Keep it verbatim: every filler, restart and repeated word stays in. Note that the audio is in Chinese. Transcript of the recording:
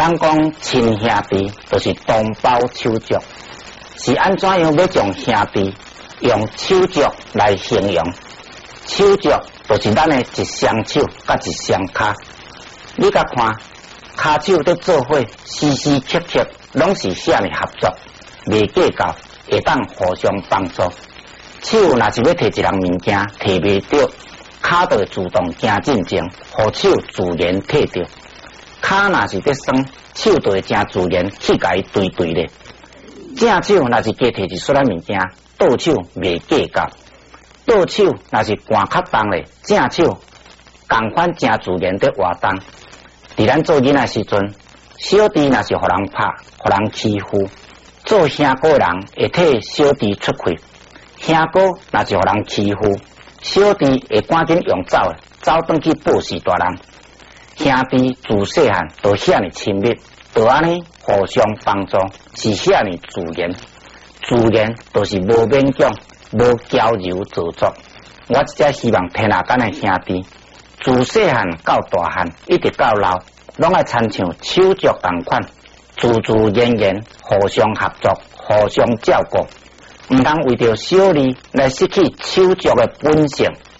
咱讲亲兄弟，就是同胞手足，是安怎样要将兄弟用手足来形容？手足就是咱的一双手甲一双脚。你甲看，骹手在做伙，时时刻刻拢是啥物合作，袂计较，会当互相帮助。手若是要摕一人物件，摕袂到，骹就会自动行进前，互手自然摕到。骹若是在酸，手就会真自然去甲伊对对咧。正手若是加摕一撮仔物件，倒手袂计较；倒手若是汗较重咧，正手共款真自然在活动。伫咱做囡仔时阵，小弟若是互人拍、互人欺负，做兄哥人会替小弟出气；兄哥若是互人欺负，小弟会赶紧用走的，走转去报事大人。兄弟自细汉都遐尼亲密，就安尼互相帮助，是遐尼自然。自然就是无勉强，无娇柔造作。我只希望天下间的兄弟，自细汉到大汉，一直到老，拢爱亲像手足同款，自自然然，互相合作，互相照顾，毋通为着小利来失去手足的本性。